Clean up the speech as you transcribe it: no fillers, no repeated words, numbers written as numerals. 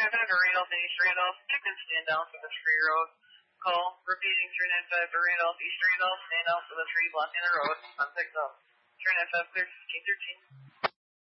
to Randolph and East Randolph. Chicken stand down for the tree road. Call. Repeating 395 to Randolph, East Randolph. Stand down for the tree blocking the road. Unpicked up. 395 clear 1513.